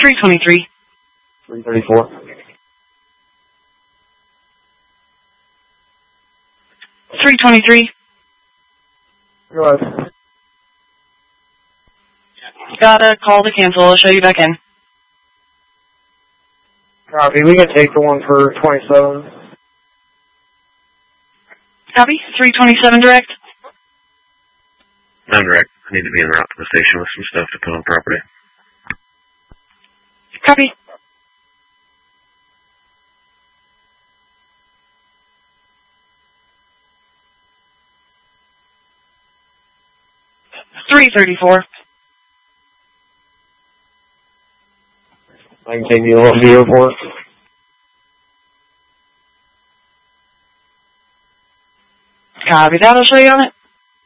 323. 334. 323. Go ahead. Got a call to cancel. I'll show you back in. Copy. We can take the one for 27. Copy. 327 direct. I'm direct. I need to be en route to the station with some stuff to put on property. Copy. $334. I can take you to the airport. Copy that. I'll show you on it.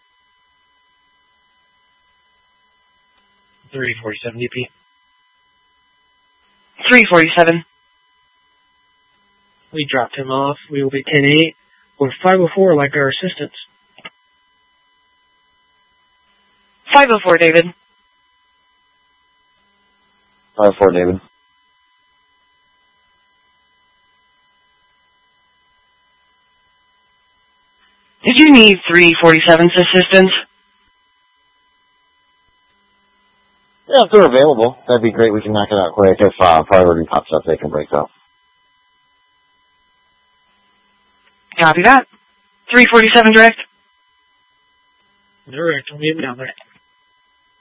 347 DP. 347. We dropped him off. We will be 10-8. We're 504 like our assistants. 504, David. 5-4, David. Did you need 347's assistance? Yeah, if they're available, that'd be great. We can knock it out quick. If priority pops up, they can break up. Copy that. 347 direct. Direct. I'll meet him down there.